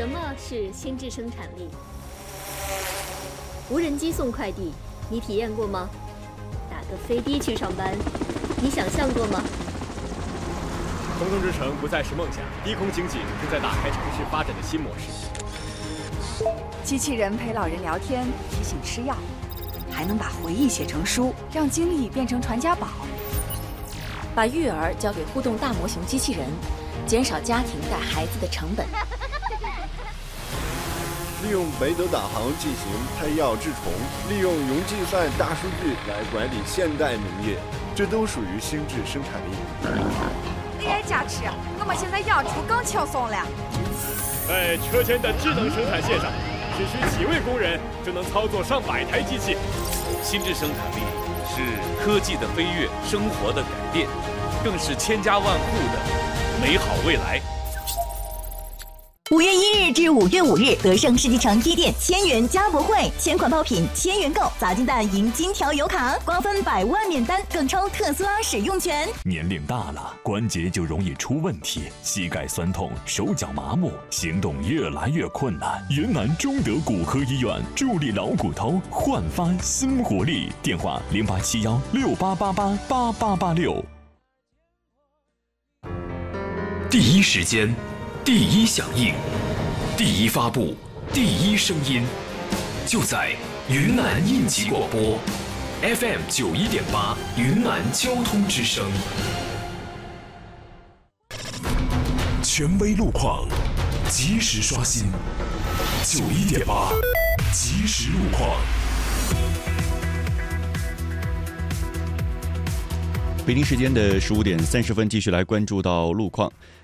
什么是心智生产力？无人机送快递，你体验过吗？打个飞的去上班，你想象过吗？ 空中之城不再是梦想，低空经济正在打开城市发展的新模式。 机器人陪老人聊天，提醒吃药，还能把回忆写成书，让经历变成传家宝。 把育儿交给互动大模型机器人，减少家庭带孩子的成本。 利用北斗导航进行配药治虫，利用云计算大数据来管理现代农业，这都属于心智生产力。 AI 加持，我们现在养猪更轻松了。 在车间的智能生产线上，只需几位工人就能操作上百台机器。 心智生产力是科技的飞跃，生活的改变，更是千家万户的美好未来。 5月1日至5月5日，德胜世纪城一店1000元加博会，千款爆品1000元购，砸金蛋赢金条油卡，瓜分100万免单，更抽特斯拉使用权。 年龄大了，关节就容易出问题，膝盖酸痛，手脚麻木，行动越来越困难。云南中德骨科医院助力老骨头焕发新活力，电话087168888886。 第一时间，第一响应，第一发布，第一声音，就在云南应急广播 FM 91.8云南交通之声。 权威路况，及时刷新91.8即时路况。 北京时间的15点30分，继续来关注到路况。